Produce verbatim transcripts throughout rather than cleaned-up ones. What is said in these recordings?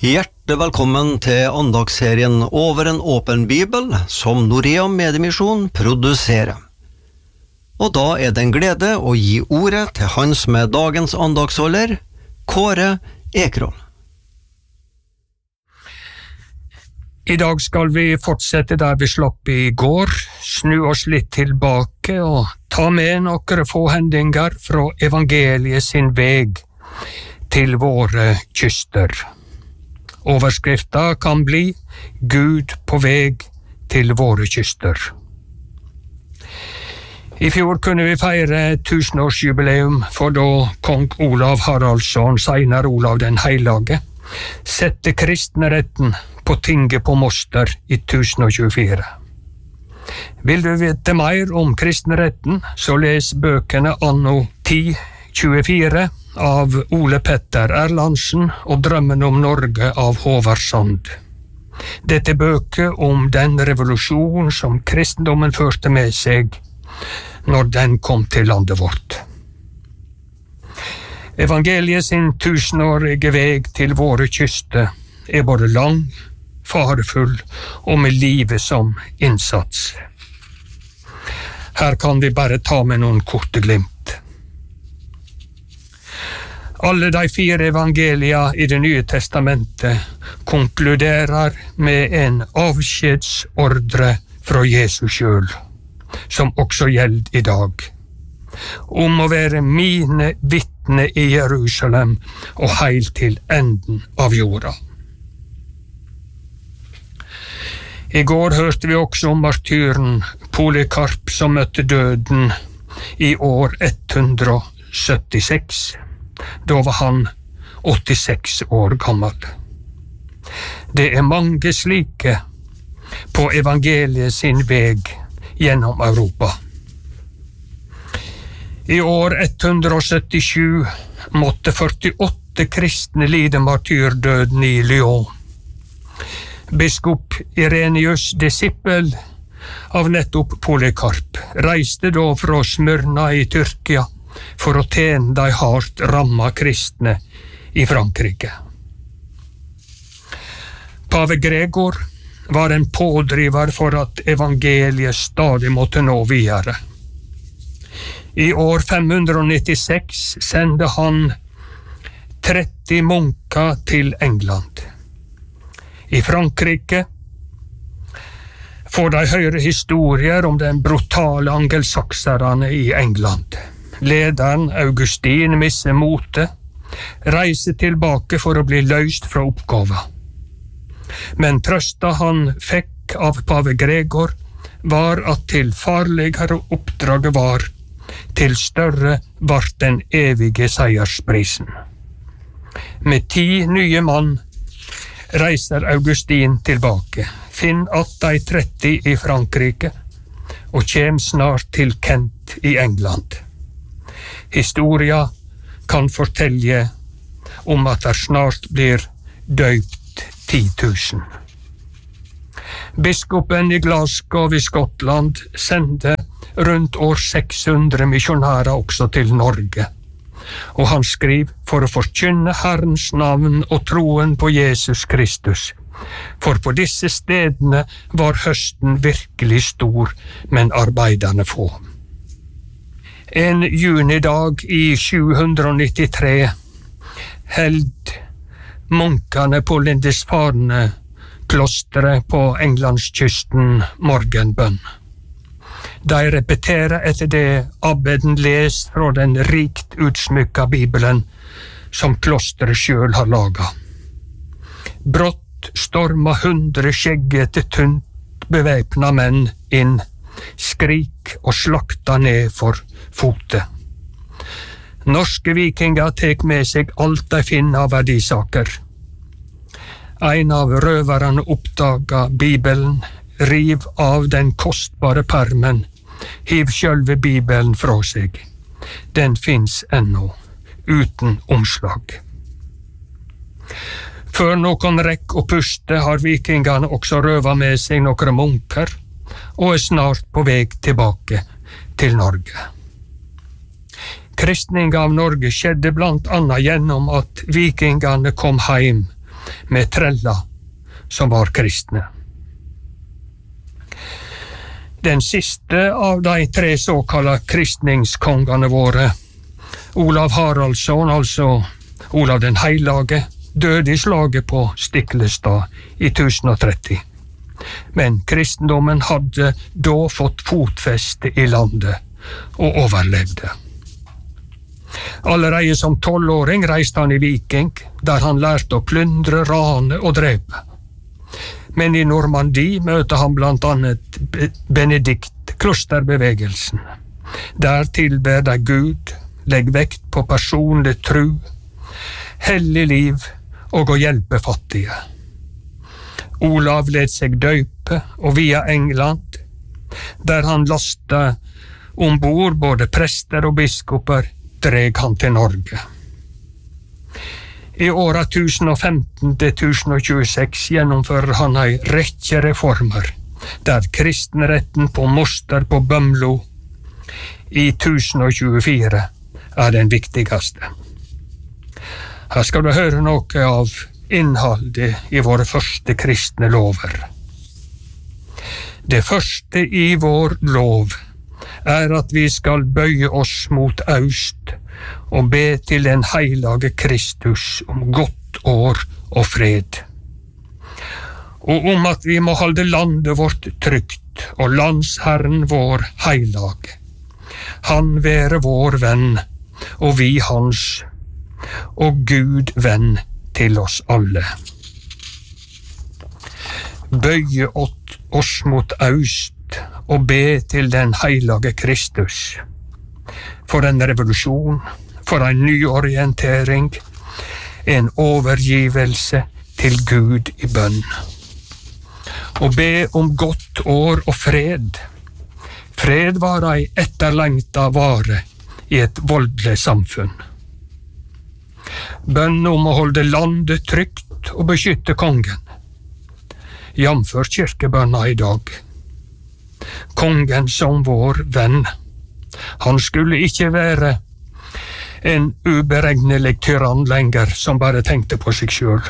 Hjertelig velkommen til andagsserien Over en åpen bibel, som Norea Mediemisjon produserer. Og da er det en glede å gi ordet til han som er dagens andagsholder, Kåre Ekroll. I dag skal vi fortsette der vi slapp i går, snu oss litt tilbake og ta med noen få hendinger fra evangeliet sin veg til våre kyster. Overskrifta kan bli Gud på veg til våre kyster. I fjor kunne vi feire tusenårsjubileum, for da kong Olav Haraldsson, senere Olav den Heilage, sette kristenretten på tinget på Moster i tusen og tjuefire. Vil du vite mer om kristenretten, så les bøkene Anno ti tjuefire av Ole Petter Erlandsen og Drømmen om Norge av Håvard Sand. Dette bøker om den revolusjon som kristendommen førte med seg når den kom til landet vårt. Evangeliet sin tusenårige veg til våre kyster er både lang, farefull og med livet som innsats. Her kan vi bare ta med noen korte glimt. Alle de fire evangelia i det nye testamentet konkluderer med en avskjedsordre fra Jesus sjøl, som også gjelder i dag, om å være mine vitne i Jerusalem og heilt til enden av jorda. I går hørte vi også om martyren Polykarp som møtte døden i år ett hundre syttiseks. Da var han åttiseks år gammel. Det er mange slike på evangeliet sin veg gjennom Europa. I år ett hundre syttisju måtte førtiåtte kristne lide martyrdøden i Lyon. Biskop Irenius, disippel av nettopp Polykarp, reiste da fra Smyrna i Tyrkia for å tjene de hardt ramma kristne i Frankrike. Pave Gregor var en pådriver for at evangeliet stadig måtte nå videre. I år fem hundre nittiseks sendte han tretti munker til England. I Frankrike får de høre historier om den brutale angelsakserne i England. Lederen Augustin misser motet, reiser tilbake for å bli løst fra oppgaven. Men trøsta han fikk av pave Gregor var at til farligere oppdraget var, til større vart den evige seiersprisen. Med ti nye mann reiser Augustin tilbake, finn at de tretti i Frankrike, og kjem snart til Kent i England. Historia kan fortelle om at det snart blir døypt ti tusen. Biskopen i Glasgow i Skottland sendte rundt år seks hundre misjonærer også til Norge, og han skriver for å forkynne Herrens navn og troen på Jesus Kristus, for på disse stedene var høsten virkelig stor, men arbeiderne få. En junidag i sju hundre nittitre held munkene på Lindisfarne klosteret på Englandskysten morgenbønn. De repeterer etter det abbeden les fra den rikt utsmykka bibelen som klosteret sjøl har laga. Brått storma hundre skjeggete, tynt bevæpna menn inn, skrik og slakta ned for fote. Norske vikinger tek med seg alt de finner av verdisaker. En av røverne oppdaga Bibelen, riv av den kostbare permen, hiv sjølve Bibelen fra seg. Den finnes ennå, uten omslag. Før noen rekk og puste har vikingene også røva med seg noen munker, og er snart på vei tilbake til Norge. Kristninga av Norge skjedde blant annet gjennom at vikingene kom heim med trella som var kristne. Den siste av de tre såkalla kristningskongene våre, Olav Haraldsson, altså Olav den Heilage, døde i slaget på Stiklestad i tusen og tretti. Men kristendommen hadde da fått fotfeste i landet og overlevde. Allerede som tolvåring reiste han i Viking, der han lærte å plyndre, rane og drepe. Men i Normandie møter han blant annet Benedikt-klosterbevegelsen. Der tilber de Gud, legg vekt på personlig tru, hellig liv og å hjelpe fattige. Olav let seg døype og via England, der han lasta ombord både prester og biskoper, dreg han til Norge. I åra tusen og femten til tusen og tjueseks gjennomfører han ei rekke reformer, der kristenretten på Moster på Bømlo i tusen og tjuefire er den viktigste. Her skal du høre noe av innholdet i våre første kristne lover. Det første i vår lov er at vi skal bøye oss mot øst og be til den heilage Kristus om godt år og fred, og om at vi må holde landet vårt trygt og landsherren vår heilag. Han være vår venn, og vi hans, og Gud venn til oss alle. Bøye oss mot øst og be til den heilage Kristus, for en revolusjon, for en nyorientering, en overgivelse til Gud i bønn. Og be om godt år og fred. Fred var ei etterlengta vare i et voldelig samfunn. Bønn om å holde landet trygt og beskytte kongen. Jamfør kirkebønna i dag. Kongen som vår venn. Han skulle ikke være en uberegnelig tyrann lenger som bare tenkte på seg selv.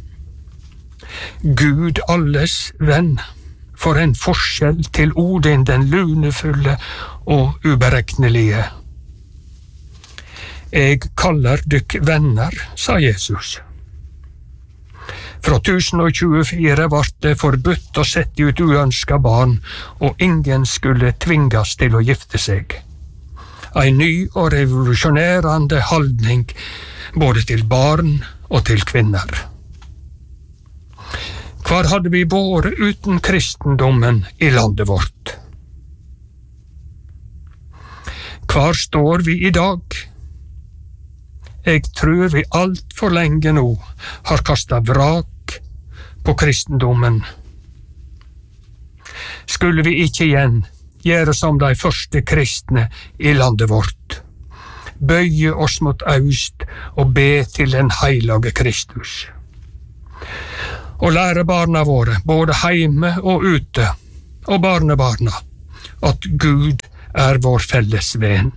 Gud alles venn, for en forskjell til Odin den lunefulle og uberegnelige. Jeg kaller dykk venner, sa Jesus. Fra tusen og tjuefire var det forbudt å sette ut uønska barn, og ingen skulle tvinges til å gifte seg. En ny og revolusjonerende holdning både til barn og til kvinner. Hvor hadde vi vært uten kristendommen i landet vårt? Hvor står vi i dag? Jeg tror vi alt for lenge nå har kastet vrak på kristendommen. Skulle vi ikke igjen gjøre som de første kristne i landet vårt, bøye oss mot øst og be til den heilage Kristus, og lære barna våre, både heime og ute, og barnebarna, at Gud er vår felles venn.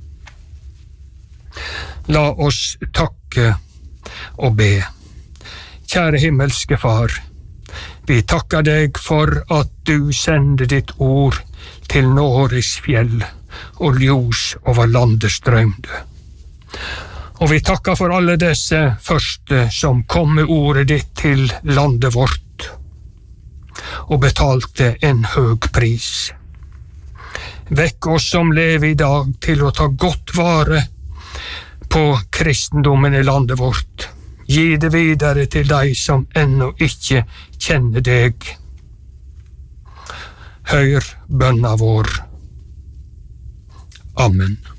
La oss takke og be. Kjære himmelske Far, vi takker deg for at du sender ditt ord til Norges fjell og ljos over landet strømde. Og vi takker for alle disse første som kom med ordet ditt til landet vårt og betalte en høg pris. Vekk oss som lever i dag til å ta godt vare på kristendommen i landet vårt. Gi det videre til de som ennå ikke kjenner deg. Hør bønna vår. Amen.